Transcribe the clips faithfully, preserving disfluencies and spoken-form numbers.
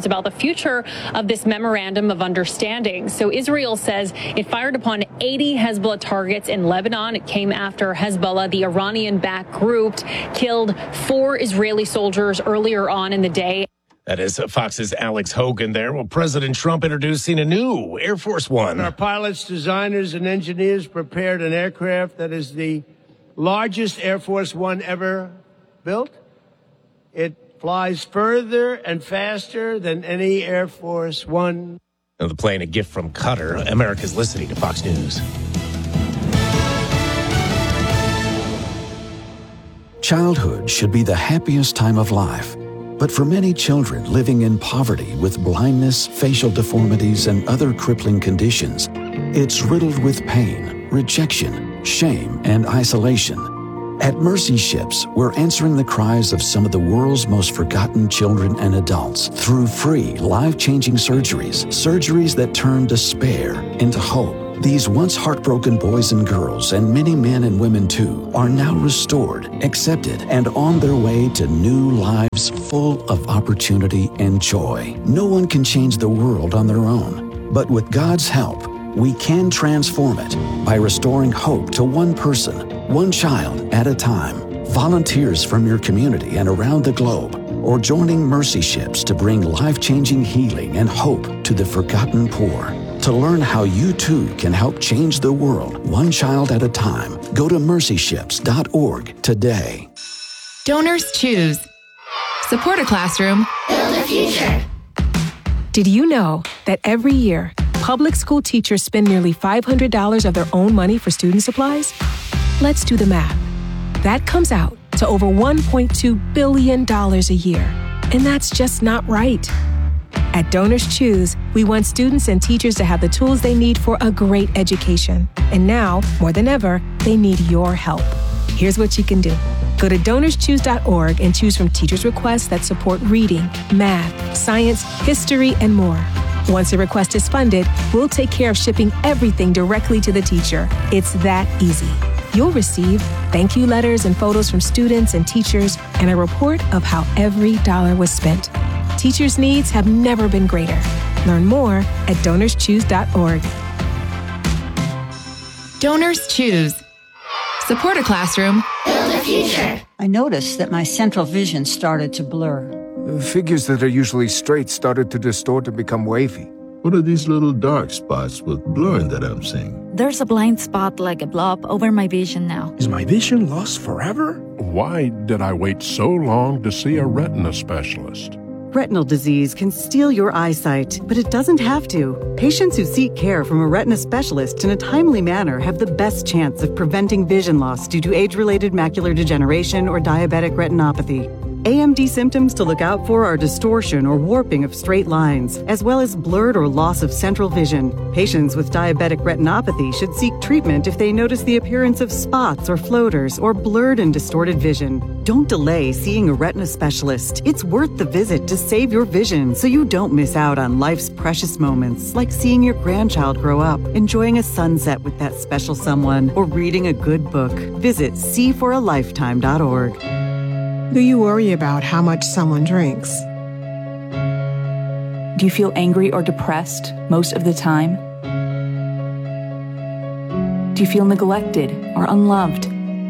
concerns about the future of this memorandum of understanding. So Israel says it fired upon eighty Hezbollah targets in Lebanon. It came after Hezbollah, the Iranian-backed group, killed four Israeli soldiers earlier on in the day. That is Fox's Alex Hogan there. Well, President Trump introducing a new Air Force One. Our pilots, designers, and engineers prepared an aircraft that is the largest Air Force One ever built. It flies further and faster than any Air Force One. Now the plane, a gift from Qatar. America's listening to Fox News. Childhood should be the happiest time of life. But for many children living in poverty with blindness, facial deformities, and other crippling conditions, it's riddled with pain, rejection, shame, and isolation. At Mercy Ships, we're answering the cries of some of the world's most forgotten children and adults through free, life-changing surgeries, surgeries that turn despair into hope. These once heartbroken boys and girls, and many men and women too, are now restored, accepted, and on their way to new lives full of opportunity and joy. No one can change the world on their own, but with God's help, we can transform it by restoring hope to one person, one child at a time. Volunteers from your community and around the globe, or joining Mercy Ships to bring life-changing healing and hope to the forgotten poor. To learn how you too can help change the world one child at a time, go to mercy ships dot org today. Donors choose. Support a classroom. Build a future. Did you know that every year, public school teachers spend nearly five hundred dollars of their own money for student supplies? Let's do the math. That comes out to over one point two billion dollars a year. And that's just not right. At Donors Choose, we want students and teachers to have the tools they need for a great education. And now, more than ever, they need your help. Here's what you can do. Go to donors choose dot org and choose from teachers' requests that support reading, math, science, history, and more. Once a request is funded, we'll take care of shipping everything directly to the teacher. It's that easy. You'll receive thank you letters and photos from students and teachers, and a report of how every dollar was spent. Teachers' needs have never been greater. Learn more at donors choose dot org. Donors Choose. Support a classroom. Build a future. I noticed that my central vision started to blur. Figures that are usually straight started to distort and become wavy. What are these little dark spots with blurring that I'm seeing? There's a blind spot like a blob over my vision now. Is my vision lost forever? Why did I wait so long to see a retina specialist? Retinal disease can steal your eyesight, but it doesn't have to. Patients who seek care from a retina specialist in a timely manner have the best chance of preventing vision loss due to age-related macular degeneration or diabetic retinopathy. A M D symptoms to look out for are distortion or warping of straight lines, as well as blurred or loss of central vision. Patients with diabetic retinopathy should seek treatment if they notice the appearance of spots or floaters or blurred and distorted vision. Don't delay seeing a retina specialist. It's worth the visit to save your vision so you don't miss out on life's precious moments, like seeing your grandchild grow up, enjoying a sunset with that special someone, or reading a good book. Visit see for a lifetime dot org. Do you worry about how much someone drinks? Do you feel angry or depressed most of the time? Do you feel neglected or unloved?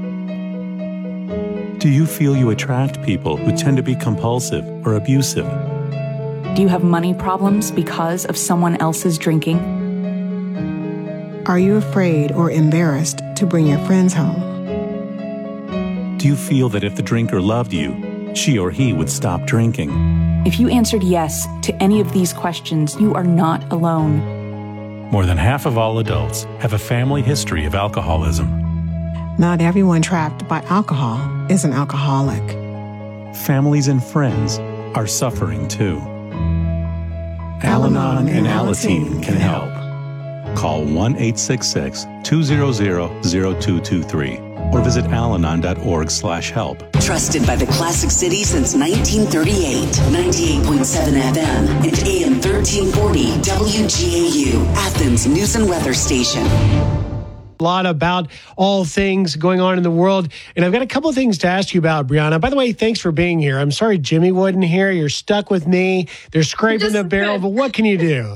Do you feel you attract people who tend to be compulsive or abusive? Do you have money problems because of someone else's drinking? Are you afraid or embarrassed to bring your friends home? Do you feel that if the drinker loved you, she or he would stop drinking? If you answered yes to any of these questions, you are not alone. More than half of all adults have a family history of alcoholism. Not everyone trapped by alcohol is an alcoholic. Families and friends are suffering too. Al-Anon and Alateen can help. Call one eight six six, two zero zero, zero two two three or visit alanon dot org slash help. Trusted by the Classic City since nineteen thirty-eight. ninety-eight point seven F M and A M thirteen forty W G A U, Athens News and Weather Station. A lot about all things going on in the world. And I've got a couple of things to ask you about, Brianna. By the way, thanks for being here. I'm sorry Jimmy wasn't here. You're stuck with me. They're scraping the barrel, but what can you do?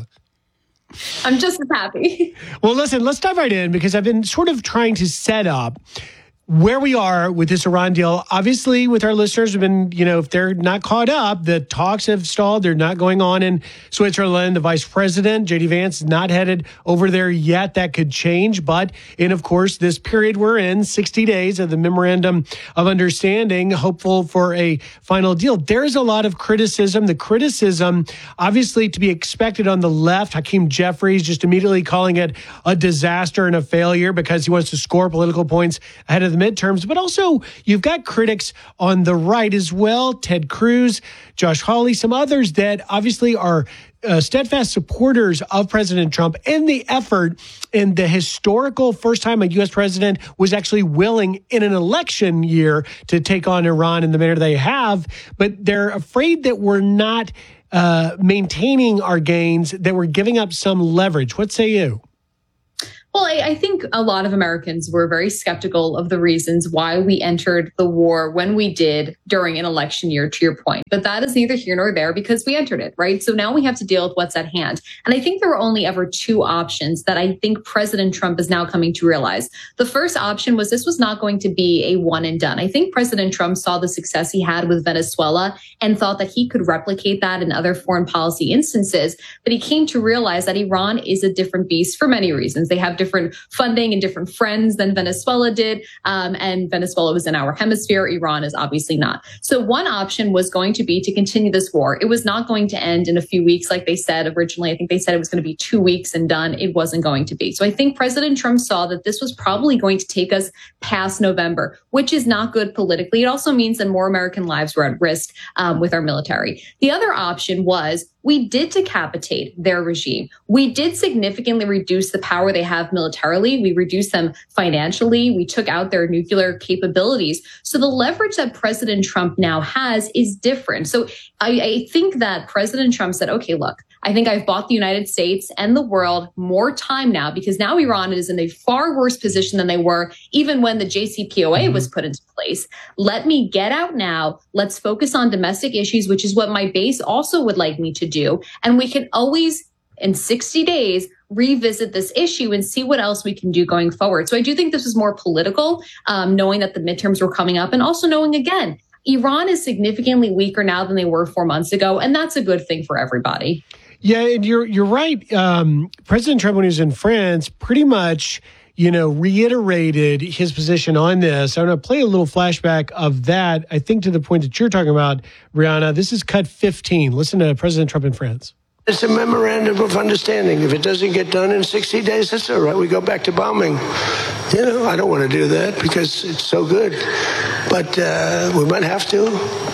I'm just as happy. Well, listen, let's dive right in because I've been sort of trying to set up where we are with this Iran deal. Obviously, with our listeners, have been, you know, if they're not caught up, the talks have stalled. They're not going on in Switzerland. The vice president, J D Vance, is not headed over there yet. That could change. But in, of course, this period we're in, sixty days of the memorandum of understanding, hopeful for a final deal. There's a lot of criticism. The criticism, obviously, to be expected on the left. Hakeem Jeffries just immediately calling it a disaster and a failure because he wants to score political points ahead of the midterms, but also you've got critics on the right as well. Ted Cruz, Josh Hawley, some others that obviously are uh, steadfast supporters of President Trump and the effort in the historical first time a U S president was actually willing in an election year to take on Iran in the manner they have. But they're afraid that we're not uh, maintaining our gains, that we're giving up some leverage. What say you? Well, I, I think a lot of Americans were very skeptical of the reasons why we entered the war when we did during an election year, to your point. But that is neither here nor there because we entered it, right? So now we have to deal with what's at hand. And I think there were only ever two options that I think President Trump is now coming to realize. The first option was this was not going to be a one and done. I think President Trump saw the success he had with Venezuela and thought that he could replicate that in other foreign policy instances. But he came to realize that Iran is a different beast for many reasons. They have different different funding and different friends than Venezuela did. Um, and Venezuela was in our hemisphere. Iran is obviously not. So one option was going to be to continue this war. It was not going to end in a few weeks, like they said originally. I think they said it was going to be two weeks and done. It wasn't going to be. So I think President Trump saw that this was probably going to take us past November, which is not good politically. It also means that more American lives were at risk um, with our military. The other option was we did decapitate their regime. We did significantly reduce the power they have militarily. We reduced them financially. We took out their nuclear capabilities. So the leverage that President Trump now has is different. So I, I think that President Trump said, okay, look, I think I've bought the United States and the world more time now because now Iran is in a far worse position than they were even when the J C P O A mm-hmm. was put into place. Let me get out now. Let's focus on domestic issues, which is what my base also would like me to do. And we can always, in sixty days, revisit this issue and see what else we can do going forward. So I do think this is more political, um, knowing that the midterms were coming up and also knowing, again, Iran is significantly weaker now than they were four months ago. And that's a good thing for everybody. Yeah, and you're you're right. Um, President Trump, when he was in France, pretty much, you know, reiterated his position on this. I'm going to play a little flashback of that, I think, to the point that you're talking about, Brianna. This is cut fifteen. Listen to President Trump in France. It's a memorandum of understanding. If it doesn't get done in sixty days, that's all right. We go back to bombing. You know, I don't want to do that because it's so good. But uh, we might have to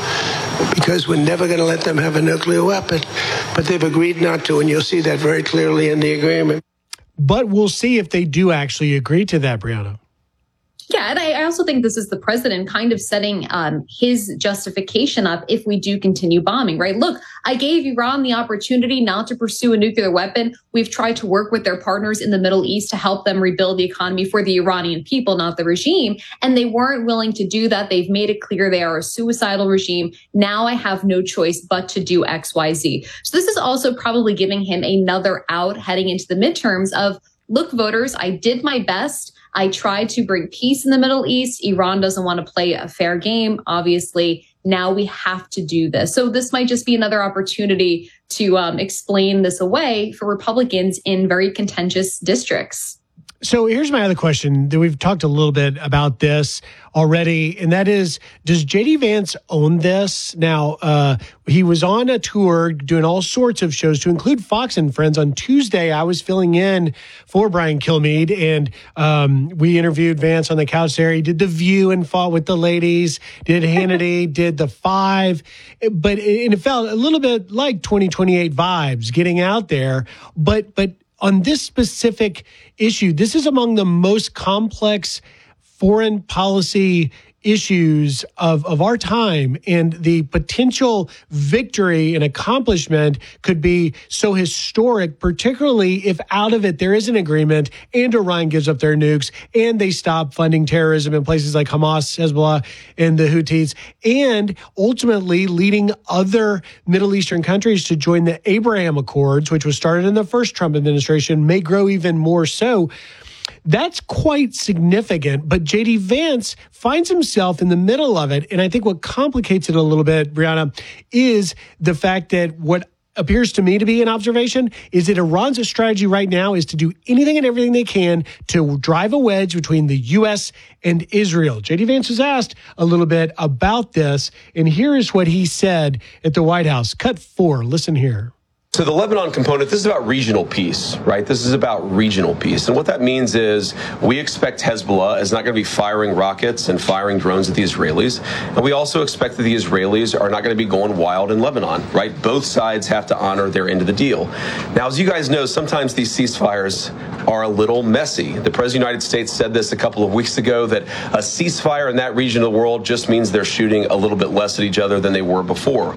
because we're never going to let them have a nuclear weapon. But they've agreed not to, and you'll see that very clearly in the agreement. But we'll see if they do actually agree to that, Brianna. Yeah, and I, I also think this is the president kind of setting um, his justification up if we do continue bombing, right? Look, I gave Iran the opportunity not to pursue a nuclear weapon. We've tried to work with their partners in the Middle East to help them rebuild the economy for the Iranian people, not the regime. And they weren't willing to do that. They've made it clear they are a suicidal regime. Now I have no choice but to do X, Y, Z. So this is also probably giving him another out heading into the midterms of, look, voters, I did my best. I tried to bring peace in the Middle East. Iran doesn't want to play a fair game, obviously. Now we have to do this. So this might just be another opportunity to um, explain this away for Republicans in very contentious districts. So here's my other question. We've talked a little bit about this already, and that is, does J D Vance own this? Now, uh, he was on a tour doing all sorts of shows, to include Fox and Friends. On Tuesday, I was filling in for Brian Kilmeade, and um, we interviewed Vance on the couch there. He did The View and fought with the ladies, did Hannity, did The Five, but it, and it felt a little bit like twenty twenty-eight vibes, getting out there, but but on this specific issue, this is among the most complex foreign policy issues of, of our time, and the potential victory and accomplishment could be so historic, particularly if out of it there is an agreement and Iran gives up their nukes and they stop funding terrorism in places like Hamas, Hezbollah, and the Houthis, and ultimately leading other Middle Eastern countries to join the Abraham Accords, which was started in the first Trump administration, may grow even more so. That's quite significant, but J D. Vance finds himself in the middle of it. And I think what complicates it a little bit, Brianna, is the fact that what appears to me to be an observation is that Iran's strategy right now is to do anything and everything they can to drive a wedge between the U S and Israel. J D. Vance was asked a little bit about this, and here is what he said at the White House. Cut four. Listen here. So the Lebanon component, this is about regional peace, right? This is about regional peace. And what that means is we expect Hezbollah is not going to be firing rockets and firing drones at the Israelis. And we also expect that the Israelis are not going to be going wild in Lebanon, right? Both sides have to honor their end of the deal. Now, as you guys know, sometimes these ceasefires are a little messy. The President of the United States said this a couple of weeks ago, that a ceasefire in that region of the world just means they're shooting a little bit less at each other than they were before.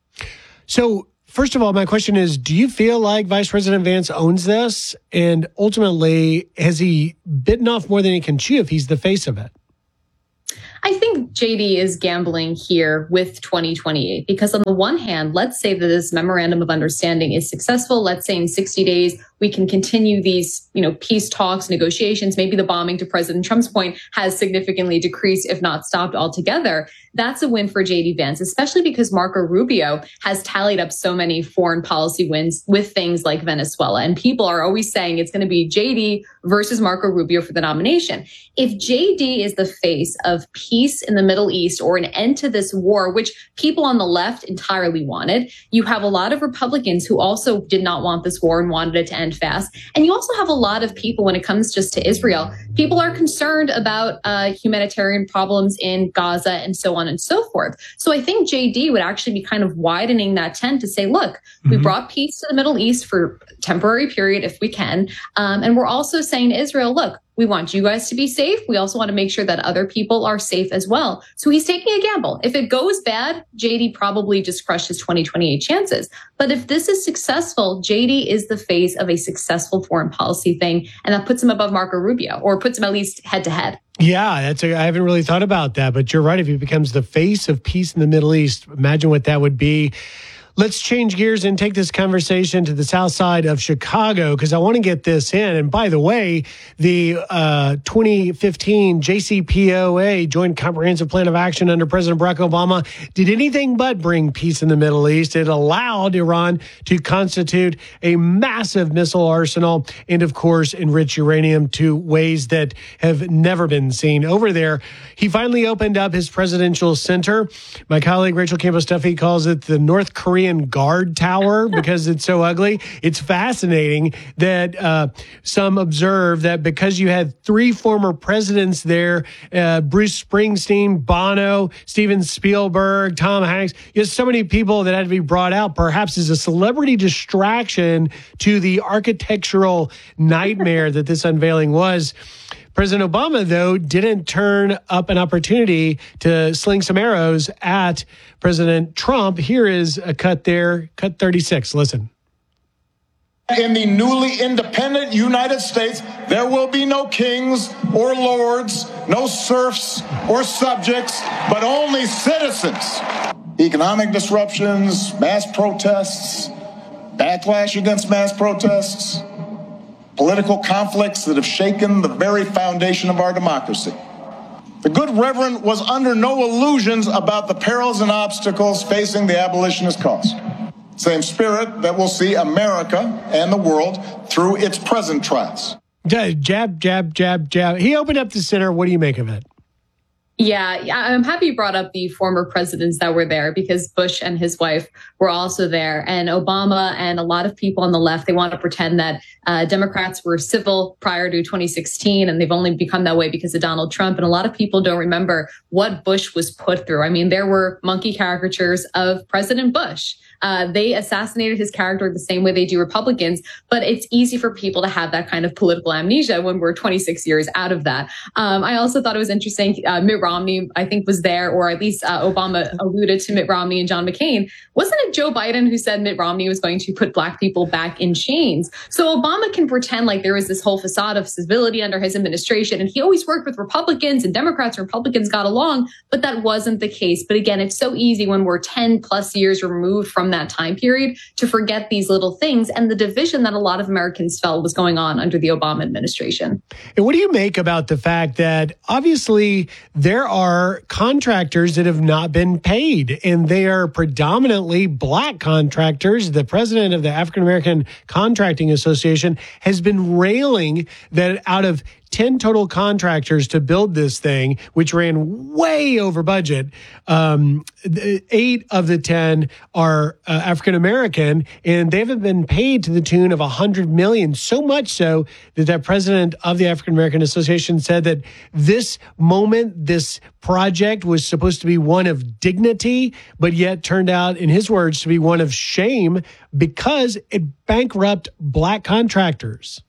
So, first of all, my question is, do you feel like Vice President Vance owns this? And ultimately, has he bitten off more than he can chew if he's the face of it? I think J D is gambling here with twenty twenty-eight, because on the one hand, let's say that this memorandum of understanding is successful. Let's say in sixty days, we can continue these, you know, peace talks, negotiations. Maybe the bombing, to President Trump's point, has significantly decreased, if not stopped altogether. That's a win for J D. Vance, especially because Marco Rubio has tallied up so many foreign policy wins with things like Venezuela. And people are always saying it's going to be J D versus Marco Rubio for the nomination. If J D is the face of peace in the Middle East, or an end to this war, which people on the left entirely wanted, you have a lot of Republicans who also did not want this war and wanted it to end fast. And you also have a lot of people, when it comes just to Israel, people are concerned about uh, humanitarian problems in Gaza and so on and so forth. So I think J D would actually be kind of widening that tent to say, look, mm-hmm. we brought peace to the Middle East for a temporary period if we can. Um, and we're also saying to Israel, look, we want you guys to be safe. We also want to make sure that other people are safe as well. So he's taking a gamble. If it goes bad, J D probably just crushed his twenty twenty-eight chances. But if this is successful, J D is the face of a successful foreign policy thing. And that puts him above Marco Rubio, or puts him at least head to head. Yeah, that's a, I haven't really thought about that, but you're right. If he becomes the face of peace in the Middle East, imagine what that would be. Let's change gears and take this conversation to the south side of Chicago, because I want to get this in. And by the way, the uh, twenty fifteen J C P O A, Joint Comprehensive Plan of Action under President Barack Obama, did anything but bring peace in the Middle East. It allowed Iran to constitute a massive missile arsenal and, of course, enrich uranium to ways that have never been seen over there. He finally opened up his presidential center. My colleague Rachel Campos-Duffy calls it the North Korean Guard Tower because it's so ugly. It's fascinating that uh, some observe that because you had three former presidents there, uh, Bruce Springsteen, Bono, Steven Spielberg, Tom Hanks, you have so many people that had to be brought out, perhaps as a celebrity distraction to the architectural nightmare that this unveiling was. President Obama, though, didn't turn up an opportunity to sling some arrows at President Trump. Here is a cut there, cut thirty-six. Listen. In the newly independent United States, there will be no kings or lords, no serfs or subjects, but only citizens. Economic disruptions, mass protests, backlash against mass protests, political conflicts that have shaken the very foundation of our democracy. The good Reverend was under no illusions about the perils and obstacles facing the abolitionist cause. Same spirit that will see America and the world through its present trials. Jab, jab, jab, jab. He opened up the center. What do you make of it? Yeah, I'm happy you brought up the former presidents that were there, because Bush and his wife were also there. And Obama and a lot of people on the left, they want to pretend that uh, Democrats were civil prior to twenty sixteen, and they've only become that way because of Donald Trump. And a lot of people don't remember what Bush was put through. I mean, there were monkey caricatures of President Bush. Uh, they assassinated his character the same way they do Republicans, but it's easy for people to have that kind of political amnesia when we're twenty-six years out of that. Um, I also thought it was interesting. Uh, Mitt Romney, I think, was there, or at least uh, Obama alluded to Mitt Romney and John McCain, wasn't it Joe Biden who said Mitt Romney was going to put black people back in chains? So Obama can pretend like there was this whole facade of civility under his administration, and he always worked with Republicans, and Democrats and Republicans got along, but that wasn't the case. But again, it's so easy when we're ten plus years removed from that time period to forget these little things and the division that a lot of Americans felt was going on under the Obama administration. And what do you make about the fact that obviously there are contractors that have not been paid, and they are predominantly black contractors? The president of the African American Contracting Association has been railing that out of ten total contractors to build this thing, which ran way over budget, um, eight of the ten are uh, African American, and they haven't been paid to the tune of one hundred million dollars. So much so that the president of the African American Association said that this moment, this project was supposed to be one of dignity, but yet turned out, in his words, to be one of shame because it bankrupted black contractors.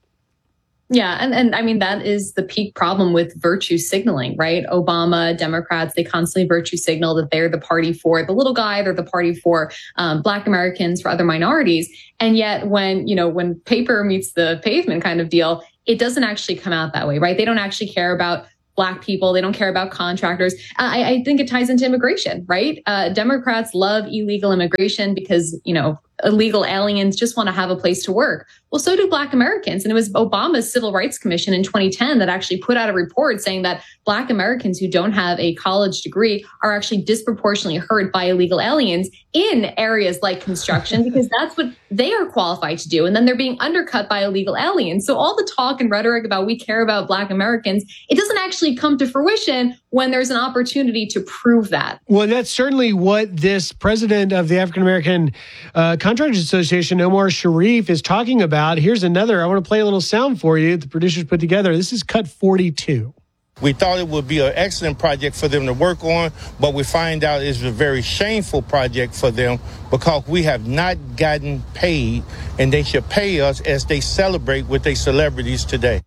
Yeah. And, and I mean, that is the peak problem with virtue signaling, right? Obama, Democrats, they constantly virtue signal that they're the party for the little guy. They're the party for um, black Americans, for other minorities. And yet when, you know, when paper meets the pavement kind of deal, it doesn't actually come out that way, right? They don't actually care about black people. They don't care about contractors. I, I think it ties into immigration, right? Uh, Democrats love illegal immigration because, you know, illegal aliens just want to have a place to work. Well, so do black Americans. And it was Obama's Civil Rights Commission in twenty ten that actually put out a report saying that black Americans who don't have a college degree are actually disproportionately hurt by illegal aliens in areas like construction, because that's what they are qualified to do. And then they're being undercut by illegal aliens. So all the talk and rhetoric about we care about black Americans, it doesn't actually come to fruition when there's an opportunity to prove that. Well, that's certainly what this president of the African American uh, Contractors Association, Omar Sharif, is talking about. Here's another. I want to play a little sound for you. The producers put together. This is cut forty-two. We thought it would be an excellent project for them to work on, but we find out it's a very shameful project for them because we have not gotten paid, and they should pay us as they celebrate with their celebrities today.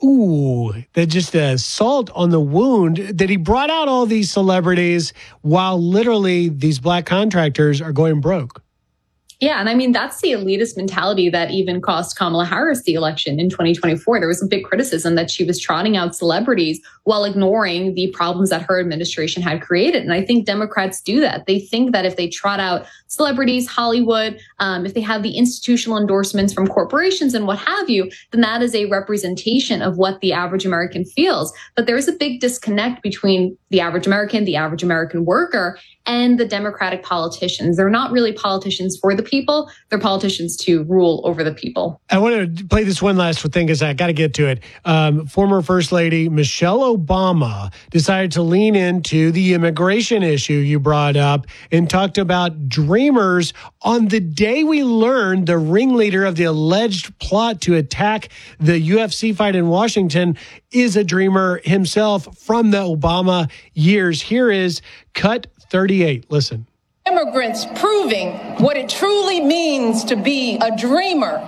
Ooh, that just a salt on the wound that he brought out all these celebrities while literally these black contractors are going broke. Yeah. And I mean, that's the elitist mentality that even cost Kamala Harris the election in twenty twenty-four. There was a big criticism that she was trotting out celebrities while ignoring the problems that her administration had created. And I think Democrats do that. They think that if they trot out celebrities, Hollywood, um, if they have the institutional endorsements from corporations and what have you, then that is a representation of what the average American feels. But there is a big disconnect between the average American, the average American worker, and the Democratic politicians. They're not really politicians for the people. They're politicians to rule over the people. I want to play this one last thing because I got to get to it. Um, former First Lady Michelle Obama decided to lean into the immigration issue you brought up and talked about dreamers on the day we learned the ringleader of the alleged plot to attack the U F C fight in Washington is a dreamer himself from the Obama years. Here is cut thirty-eight. Listen. Immigrants proving what it truly means to be a dreamer.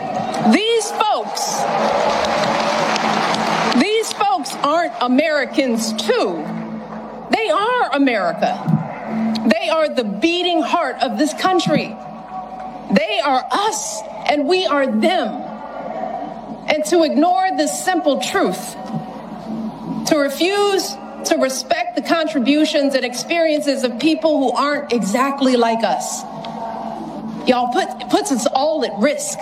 These folks, these folks aren't Americans too. They are America. They are the beating heart of this country. They are us and we are them. And to ignore this simple truth, to refuse to respect the contributions and experiences of people who aren't exactly like us, y'all, put, puts us all at risk.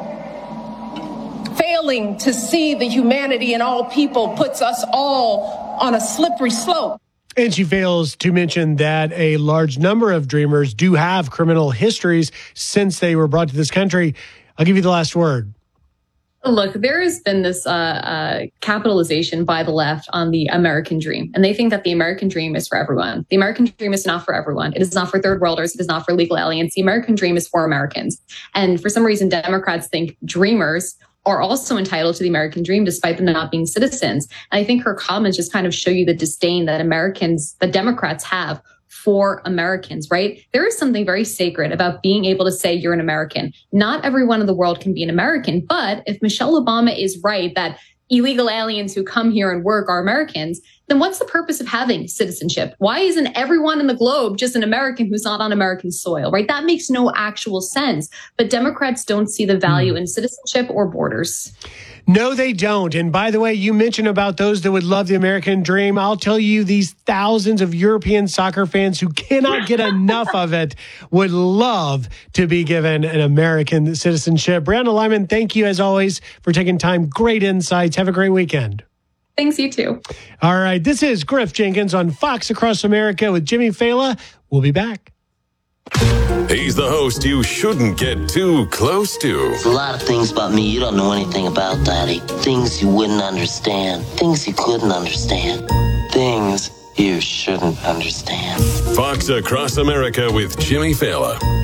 Failing to see the humanity in all people puts us all on a slippery slope. And she fails to mention that a large number of dreamers do have criminal histories since they were brought to this country. I'll give you the last word. Look, there has been this uh, uh, capitalization by the left on the American dream. And they think that the American dream is for everyone. The American dream is not for everyone. It is not for third worlders. It is not for illegal aliens. The American dream is for Americans. And for some reason, Democrats think dreamers are also entitled to the American dream, despite them not being citizens. And I think her comments just kind of show you the disdain that Americans, that Democrats have for Americans, right? There is something very sacred about being able to say you're an American. Not everyone in the world can be an American, but if Michelle Obama is right that illegal aliens who come here and work are Americans, then what's the purpose of having citizenship? Why isn't everyone in the globe just an American who's not on American soil, right? That makes no actual sense. But Democrats don't see the value mm. in citizenship or borders. No, they don't. And by the way, you mentioned about those that would love the American dream. I'll tell you, these thousands of European soccer fans who cannot get enough of it would love to be given an American citizenship. Brianna Lyman, thank you as always for taking time. Great insights. Have a great weekend. Thanks, you too. All right. This is Griff Jenkins on Fox Across America with Jimmy Fallon. We'll be back. He's the host you shouldn't get too close to. There's a lot of things about me you don't know anything about, Daddy. Things you wouldn't understand. Things you couldn't understand. Things you shouldn't understand. Fox Across America with Jimmy Fallon.